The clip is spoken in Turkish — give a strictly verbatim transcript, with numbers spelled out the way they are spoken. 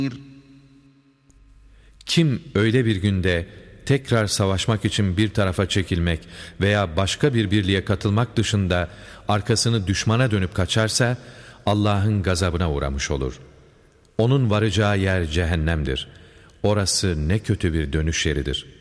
Kim öyle bir günde tekrar savaşmak için bir tarafa çekilmek veya başka bir birliğe katılmak dışında arkasını düşmana dönüp kaçarsa Allah'ın gazabına uğramış olur. Onun varacağı yer cehennemdir. Orası ne kötü bir dönüş yeridir.